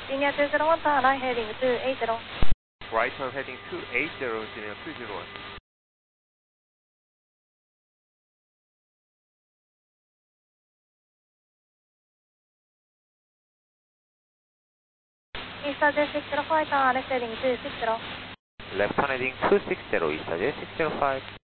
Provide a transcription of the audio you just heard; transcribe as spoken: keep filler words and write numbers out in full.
Linear two zero one, turn right heading two eight zero. Right turn heading two eight zero, Linear two zero one. East J six zero five, turn left heading two six zero. Left turn heading two six zero, East J six zero five.